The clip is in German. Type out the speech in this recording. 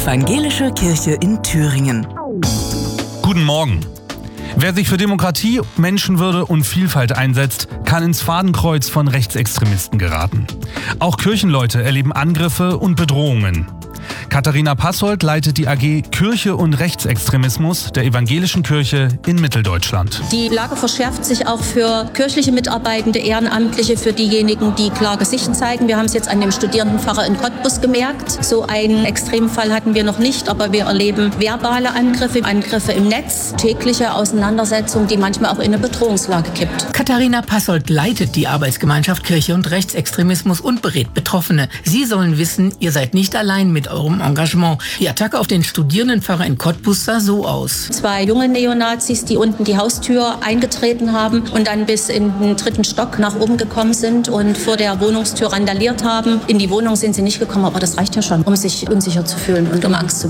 Evangelische Kirche in Thüringen. Guten Morgen. Wer sich für Demokratie, Menschenwürde und Vielfalt einsetzt, kann ins Fadenkreuz von Rechtsextremisten geraten. Auch Kirchenleute erleben Angriffe und Bedrohungen. Katharina Passold leitet die AG Kirche und Rechtsextremismus der Evangelischen Kirche in Mitteldeutschland. Die Lage verschärft sich auch für kirchliche Mitarbeitende, Ehrenamtliche, für diejenigen, die klar Gesicht zeigen. Wir haben es jetzt an dem Studierendenpfarrer in Cottbus gemerkt. So einen Extremfall hatten wir noch nicht, aber wir erleben verbale Angriffe, Angriffe im Netz, tägliche Auseinandersetzungen, die manchmal auch in eine Bedrohungslage kippt. Katharina Passold leitet die Arbeitsgemeinschaft Kirche und Rechtsextremismus und berät Betroffene. Sie sollen wissen, ihr seid nicht allein mit eurem Engagement. Die Attacke auf den Studierendenpfarrer in Cottbus sah so aus. 2 junge Neonazis, die unten die Haustür eingetreten haben und dann bis in den 3. Stock nach oben gekommen sind und vor der Wohnungstür randaliert haben. In die Wohnung sind sie nicht gekommen, aber das reicht ja schon, um sich unsicher zu fühlen und um Angst zu